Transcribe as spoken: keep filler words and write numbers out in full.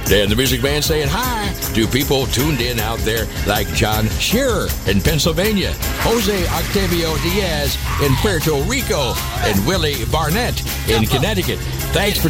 Dan the Music Man saying hi to people tuned in out there like John Shearer in Pennsylvania, Jose Octavio Diaz in Puerto Rico, and Willie Barnett in Connecticut. Thanks for